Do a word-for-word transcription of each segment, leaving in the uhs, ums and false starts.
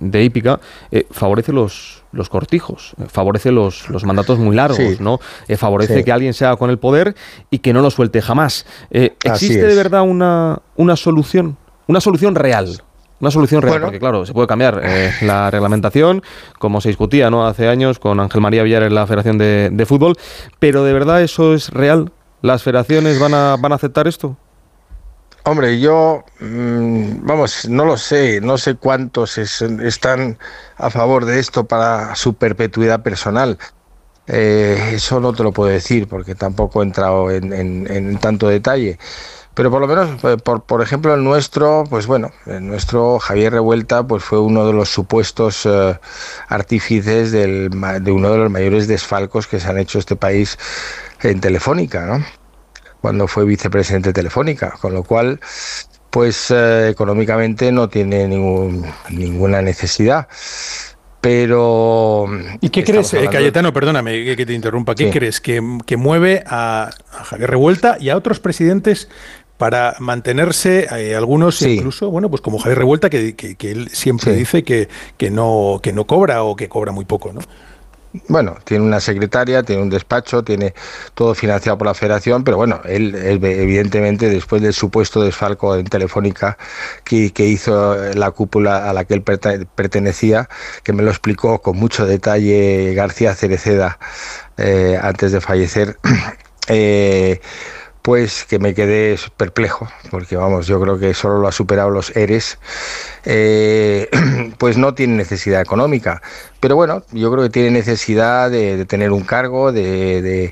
de hípica, eh, favorece los, los cortijos, eh, favorece los, los mandatos muy largos, sí. ¿no? Eh, favorece sí. que alguien se haga con el poder y que no lo suelte jamás. Eh, ¿Existe de verdad una, una solución? Una solución real. Una solución real, bueno, porque claro, se puede cambiar eh, la reglamentación, como se discutía, ¿no?, hace años con Ángel María Villar en la Federación de, de Fútbol, pero ¿de verdad eso es real? ¿Las federaciones van a, van a aceptar esto? Hombre, yo, mmm, vamos, no lo sé, no sé cuántos es, están a favor de esto para su perpetuidad personal. Eh, eso no te lo puedo decir porque tampoco he entrado en, en, en tanto detalle. Pero por lo menos, por, por ejemplo, el nuestro, pues bueno, el nuestro Javier Revuelta pues fue uno de los supuestos uh, artífices del, de uno de los mayores desfalcos que se han hecho este país en Telefónica, ¿no?, cuando fue vicepresidente de Telefónica, con lo cual, pues eh, económicamente no tiene ningún, ninguna necesidad. Pero... ¿Y qué crees, hablando... Cayetano, perdóname que, que te interrumpa, qué sí. crees que, que mueve a, a Javier Revuelta y a otros presidentes para mantenerse, eh, algunos sí. incluso, bueno, pues como Javier Revuelta, que, que, que él siempre sí. dice que, que, no, que no cobra o que cobra muy poco, ¿no? Bueno, tiene una secretaria, tiene un despacho, tiene todo financiado por la Federación, pero bueno, él, él evidentemente después del supuesto desfalco en Telefónica que, que hizo la cúpula a la que él pertenecía, que me lo explicó con mucho detalle García Cereceda eh, antes de fallecer, eh, pues que me quedé perplejo, porque vamos, yo creo que solo lo ha superado los ERES, eh, pues no tiene necesidad económica, pero bueno, yo creo que tiene necesidad de, de tener un cargo, de... de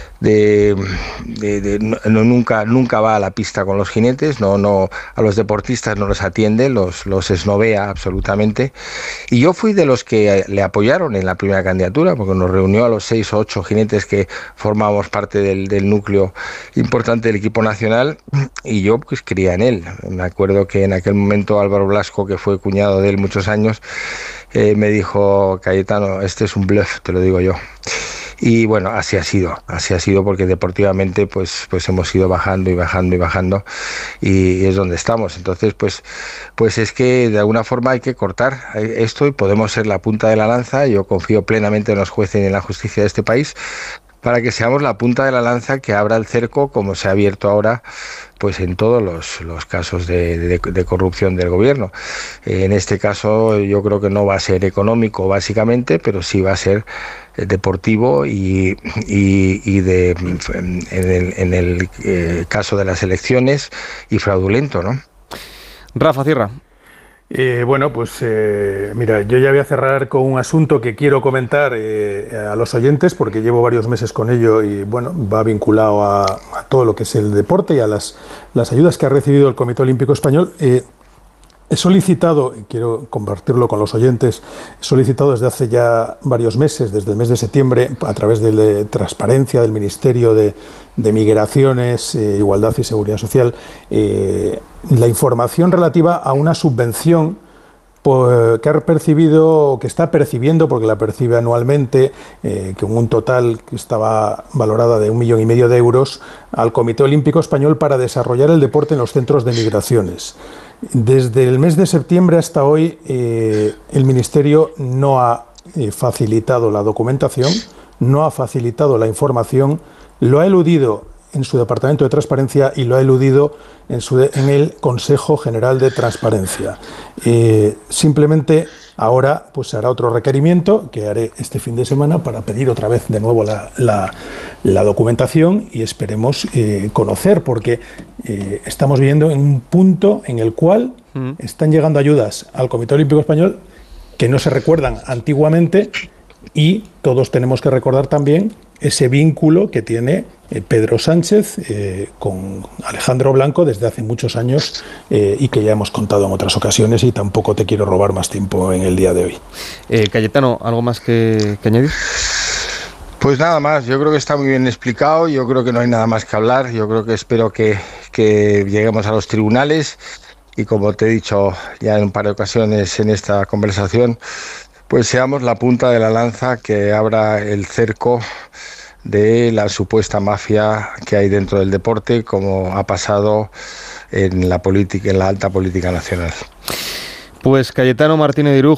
De, de, de no, nunca nunca va a la pista con los jinetes, no no a los deportistas no los atiende, los los esnovea absolutamente, y yo fui de los que le apoyaron en la primera candidatura porque nos reunió a los seis o ocho jinetes que formábamos parte del, del núcleo importante del equipo nacional, y yo pues creía en él. Me acuerdo que en aquel momento Álvaro Blasco, que fue cuñado de él muchos años, eh, me dijo: Cayetano, este es un bluff, te lo digo yo. Y bueno, así ha sido, así ha sido porque deportivamente pues pues hemos ido bajando y bajando y bajando y es donde estamos. Entonces pues pues es que de alguna forma hay que cortar esto y podemos ser la punta de la lanza. Yo confío plenamente en los jueces y en la justicia de este país para que seamos la punta de la lanza que abra el cerco, como se ha abierto ahora pues en todos los, los casos de, de, de corrupción del gobierno. En este caso yo creo que no va a ser económico básicamente, pero sí va a ser deportivo y, y, y de, en el, en el eh, caso de las elecciones, y fraudulento, ¿no? Rafa, cierra. Eh, bueno, pues eh, mira, yo ya voy a cerrar con un asunto que quiero comentar eh, a los oyentes porque llevo varios meses con ello y bueno, va vinculado a, a todo lo que es el deporte y a las, las ayudas que ha recibido el Comité Olímpico Español. Eh, He solicitado, y quiero compartirlo con los oyentes, he solicitado desde hace ya varios meses, desde el mes de septiembre, a través de, de Transparencia del Ministerio de, de Migraciones, eh, Igualdad y Seguridad Social, eh, la información relativa a una subvención pues, que ha percibido, que está percibiendo, porque la percibe anualmente, eh, con un total que estaba valorada de un millón y medio de euros, al Comité Olímpico Español para desarrollar el deporte en los centros de migraciones. Desde el mes de septiembre hasta hoy, eh, el Ministerio no ha eh, facilitado la documentación, no ha facilitado la información, lo ha eludido en su Departamento de Transparencia y lo ha eludido en, su de, en el Consejo General de Transparencia. Eh, simplemente ahora pues se hará otro requerimiento que haré este fin de semana para pedir otra vez de nuevo la, la, la documentación y esperemos eh, conocer, porque eh, estamos viviendo en un punto en el cual mm. están llegando ayudas al Comité Olímpico Español que no se recuerdan antiguamente, y todos tenemos que recordar también ese vínculo que tiene eh, Pedro Sánchez eh, con Alejandro Blanco desde hace muchos años eh, y que ya hemos contado en otras ocasiones, y tampoco te quiero robar más tiempo en el día de hoy. Eh, Cayetano, ¿algo más que, que añadir? Pues nada más, yo creo que está muy bien explicado, yo creo que no hay nada más que hablar, yo creo que espero que, que lleguemos a los tribunales y, como te he dicho ya en un par de ocasiones en esta conversación, pues seamos la punta de la lanza que abra el cerco de la supuesta mafia que hay dentro del deporte, como ha pasado en la política, en la alta política nacional. Pues Cayetano Martínez de Irujo,